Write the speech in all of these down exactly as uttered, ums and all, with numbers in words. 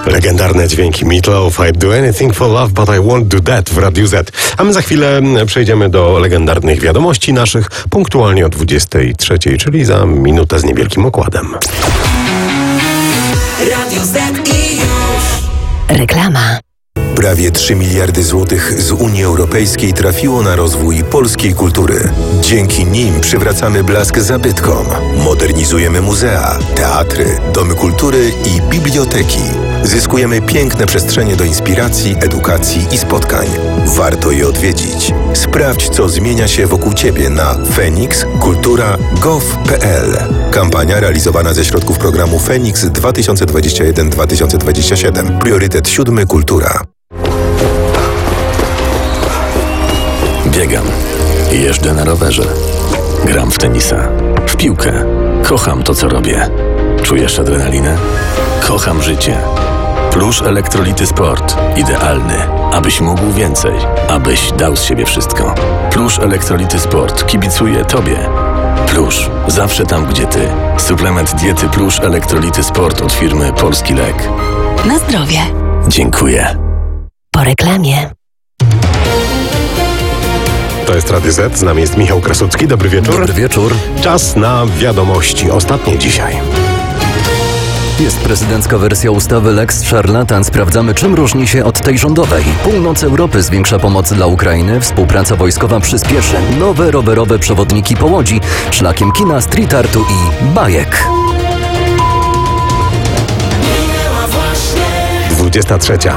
Legendarne dźwięki Meatloaf, I'd do anything for love, but I won't do that w Radiu Z. A my za chwilę przejdziemy do legendarnych wiadomości naszych punktualnie o dwudziestej trzeciej, czyli za minutę z niewielkim okładem. Radio Z i już. Reklama. Prawie trzy miliardy złotych z Unii Europejskiej trafiło na rozwój polskiej kultury. Dzięki nim przywracamy blask zabytkom, modernizujemy muzea, teatry, domy kultury i biblioteki. Zyskujemy piękne przestrzenie do inspiracji, edukacji i spotkań. Warto je odwiedzić. Sprawdź, co zmienia się wokół Ciebie na fenix kultura kropka gov kropka p l. Kampania realizowana ze środków programu Feniks dwa tysiące dwadzieścia jeden do dwa tysiące dwadzieścia siedem. Priorytet siódmy – Kultura. Biegam. Jeżdżę na rowerze. Gram w tenisa. W piłkę. Kocham to, co robię. Czujesz adrenalinę? Kocham życie. Plusz Elektrolity Sport. Idealny, abyś mógł więcej. Abyś dał z siebie wszystko. Plusz Elektrolity Sport kibicuje Tobie. Plusz. Zawsze tam, gdzie Ty. Suplement diety Plusz Elektrolity Sport od firmy Polski Lek. Na zdrowie. Dziękuję. Po reklamie. To jest Radio Z, z nami jest Michał Krasucki. Dobry wieczór. Dobry wieczór. Czas na wiadomości. Ostatnie dzisiaj. Jest prezydencka wersja ustawy Lex Szarlatan. Sprawdzamy, czym różni się od tej rządowej. Północ Europy zwiększa pomoc dla Ukrainy. Współpraca wojskowa przyspieszy. Nowe rowerowe przewodniki po Łodzi. Szlakiem kina, street artu i bajek. dwudziesta trzecia.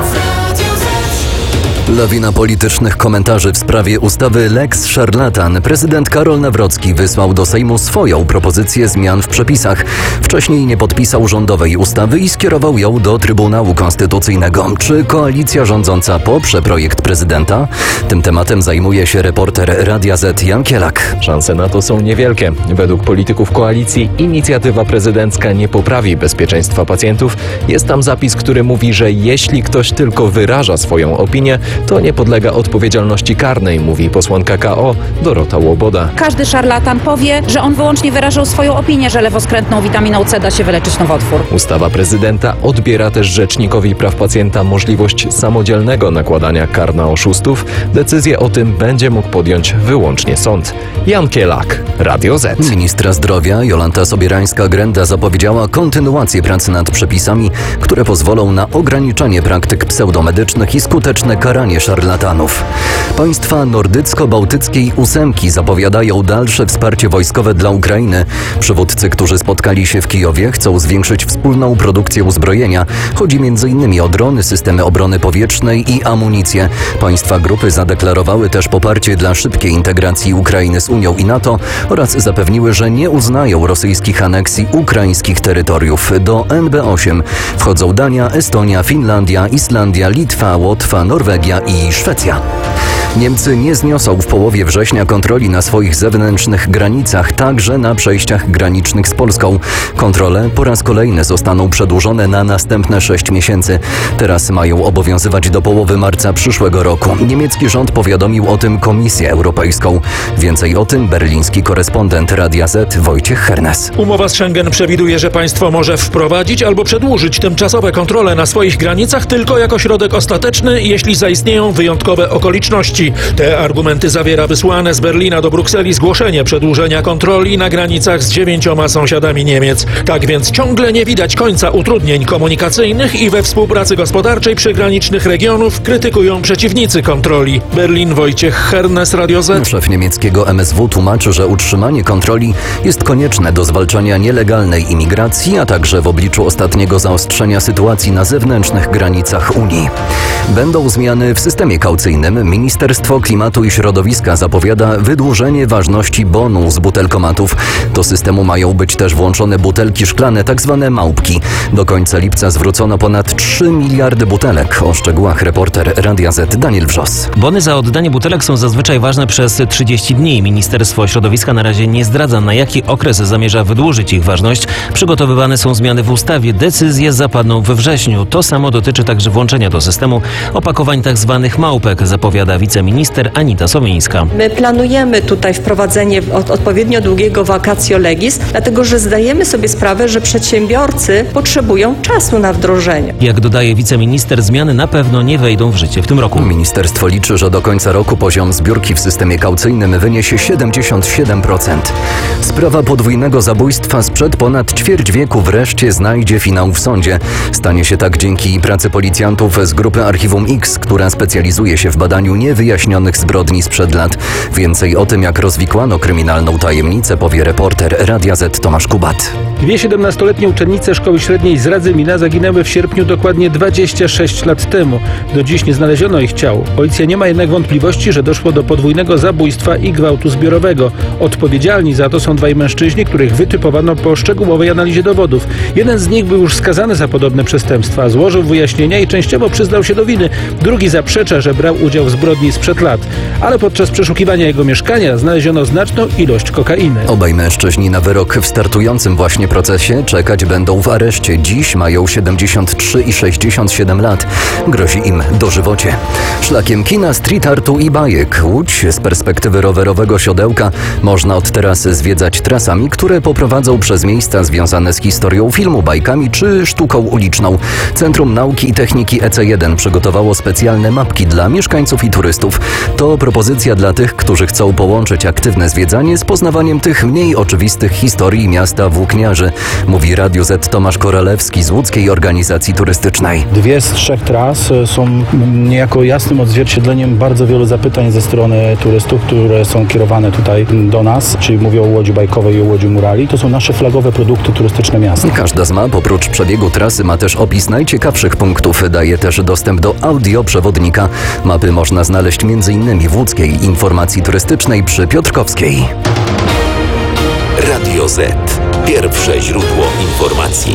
Lawina politycznych komentarzy w sprawie ustawy Lex Szarlatan. Prezydent Karol Nawrocki wysłał do Sejmu swoją propozycję zmian w przepisach. Wcześniej nie podpisał rządowej ustawy i skierował ją do Trybunału Konstytucyjnego. Czy koalicja rządząca poprze projekt prezydenta? Tym tematem zajmuje się reporter Radia Z Jan Kielak. Szanse na to są niewielkie. Według polityków koalicji inicjatywa prezydencka nie poprawi bezpieczeństwa pacjentów. Jest tam zapis, który mówi, że jeśli ktoś tylko wyraża swoją opinię, to nie podlega odpowiedzialności karnej, mówi posłanka K O Dorota Łoboda. Każdy szarlatan powie, że on wyłącznie wyrażał swoją opinię, że lewoskrętną witaminą C da się wyleczyć nowotwór. Ustawa prezydenta odbiera też Rzecznikowi Praw Pacjenta możliwość samodzielnego nakładania kar na oszustów. Decyzję o tym będzie mógł podjąć wyłącznie sąd. Jan Kielak, Radio Z. Ministra zdrowia Jolanta Sobierańska-Grenda zapowiedziała kontynuację pracy nad przepisami, które pozwolą na ograniczenie praktyk pseudomedycznych i skuteczne karanie szarlatanów. Państwa nordycko-bałtyckiej ósemki zapowiadają dalsze wsparcie wojskowe dla Ukrainy. Przywódcy, którzy spotkali się w Kijowie, chcą zwiększyć wspólną produkcję uzbrojenia. Chodzi między innymi o drony, systemy obrony powietrznej i amunicję. Państwa grupy zadeklarowały też poparcie dla szybkiej integracji Ukrainy z Unią i NATO oraz zapewniły, że nie uznają rosyjskich aneksji ukraińskich terytoriów. Do N B osiem wchodzą Dania, Estonia, Finlandia, Islandia, Litwa, Łotwa, Norwegia i Szwecja. Niemcy nie zniosą w połowie września kontroli na swoich zewnętrznych granicach, także na przejściach granicznych z Polską. Kontrole po raz kolejny zostaną przedłużone na następne sześć miesięcy. Teraz mają obowiązywać do połowy marca przyszłego roku. Niemiecki rząd powiadomił o tym Komisję Europejską. Więcej o tym berliński korespondent Radia Z Wojciech Hernes. Umowa z Schengen przewiduje, że państwo może wprowadzić albo przedłużyć tymczasowe kontrole na swoich granicach tylko jako środek ostateczny, jeśli zaistnieją wyjątkowe okoliczności. Te argumenty zawiera wysłane z Berlina do Brukseli zgłoszenie przedłużenia kontroli na granicach z dziewięcioma sąsiadami Niemiec. Tak więc ciągle nie widać końca utrudnień komunikacyjnych i we współpracy gospodarczej przygranicznych regionów krytykują przeciwnicy kontroli. Berlin, Wojciech Hernes, Radio Z. Szef niemieckiego M S W tłumaczy, że utrzymanie kontroli jest konieczne do zwalczania nielegalnej imigracji, a także w obliczu ostatniego zaostrzenia sytuacji na zewnętrznych granicach Unii. Będą zmiany w systemie kaucyjnym. Ministerstwo Klimatu i Środowiska zapowiada wydłużenie ważności bonu z butelkomatów. Do systemu mają być też włączone butelki szklane, tak zwane małpki. Do końca lipca zwrócono ponad trzy miliardy butelek. O szczegółach reporter Radia Z Daniel Wrzos. Bony za oddanie butelek są zazwyczaj ważne przez trzydzieści dni. Ministerstwo Środowiska na razie nie zdradza, na jaki okres zamierza wydłużyć ich ważność. Przygotowywane są zmiany w ustawie. Decyzje zapadną we wrześniu. To samo dotyczy także włączenia do systemu opakowań tak zwanych małpek, zapowiada wiceminister Anita Sowińska. My planujemy tutaj wprowadzenie od, odpowiednio długiego vacatio legis, dlatego że zdajemy sobie sprawę, że przedsiębiorcy potrzebują potrzebują czasu na wdrożenie. Jak dodaje wiceminister, zmiany na pewno nie wejdą w życie w tym roku. Ministerstwo liczy, że do końca roku poziom zbiórki w systemie kaucyjnym wyniesie siedemdziesiąt siedem procent. Sprawa podwójnego zabójstwa sprzed ponad ćwierć wieku wreszcie znajdzie finał w sądzie. Stanie się tak dzięki pracy policjantów z grupy Archiwum X, która specjalizuje się w badaniu niewyjaśnionych zbrodni sprzed lat. Więcej o tym, jak rozwikłano kryminalną tajemnicę, powie reporter Radia Z Tomasz Kubat. Dwie siedemnastoletnie uczennice szkoły średniej z Radzymina zaginęły w sierpniu dokładnie dwadzieścia sześć lat temu. Do dziś nie znaleziono ich ciał. Policja nie ma jednak wątpliwości, że doszło do podwójnego zabójstwa i gwałtu zbiorowego. Odpowiedzialni za to są dwaj mężczyźni, których wytypowano po szczegółowej analizie dowodów. Jeden z nich był już skazany za podobne przestępstwa. Złożył wyjaśnienia i częściowo przyznał się do winy. Drugi zaprzecza, że brał udział w zbrodni sprzed lat. Ale podczas przeszukiwania jego mieszkania znaleziono znaczną ilość kokainy. Obaj mężczyźni na wyrok w startującym właśnie procesie czekać będą w areszcie. Dziś mają siedemdziesiąt trzy i sześćdziesiąt siedem lat. Grozi im dożywocie. Szlakiem kina, street artu i bajek Łódź z perspektywy rowerowego siodełka można od teraz zwiedzać trasami, które poprowadzą przez miejsca związane z historią filmu, bajkami czy sztuką uliczną. Centrum Nauki i Techniki E C jeden przygotowało specjalne mapki dla mieszkańców i turystów. To propozycja dla tych, którzy chcą połączyć aktywne zwiedzanie z poznawaniem tych mniej oczywistych historii miasta włókniarzy, mówi Radiu Z Tomasz Koralewski z łódzkiej organizacji turystycznej. Dwie z trzech tras są niejako jasnym odzwierciedleniem bardzo wielu zapytań ze strony turystów, które są kierowane tutaj do nas, czyli mówią o Łodzi Bajkowej i o Łodzi Murali. To są nasze flagowe produkty turystyczne miasta. Każda z map oprócz przebiegu trasy ma też opis najciekawszych punktów. Daje też dostęp do audioprzewodnika. Mapy można znaleźć między innymi w łódzkiej informacji turystycznej przy Piotrkowskiej. Radio Z. Pierwsze źródło informacji.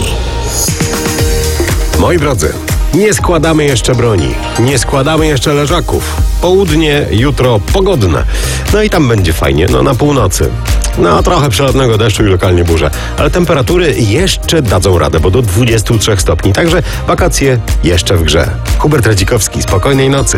Moi drodzy, nie składamy jeszcze broni, nie składamy jeszcze leżaków. Południe, jutro pogodne. No i tam będzie fajnie, no na północy. No trochę przelotnego deszczu i lokalnie burze. Ale temperatury jeszcze dadzą radę, bo do dwudziestu trzech stopni. Także wakacje jeszcze w grze. Hubert Radzikowski, spokojnej nocy.